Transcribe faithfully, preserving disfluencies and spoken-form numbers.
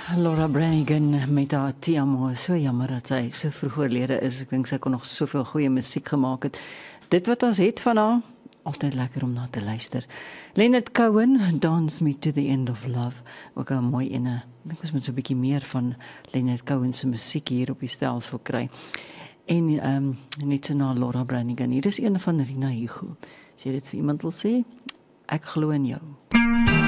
Laura Branigan met haar Ti Amo, so jammer dat sy so vroeg oorlede is. Ek dink sy kon nog soveel goeie musiek gemaak het. Dit wat ons het van haar, altyd lekker om na te luister. Leonard Cohen, Dance Me to the End of Love, ook 'n mooi ene. Ek dink ons moet so 'n bietjie meer van Leonard Cohen se musiek hier op die stelsel kry. En um, net so na Laura Branigan, hier is een van Rina Hugo. As jy dit vir iemand wil sê, ek glo in jou.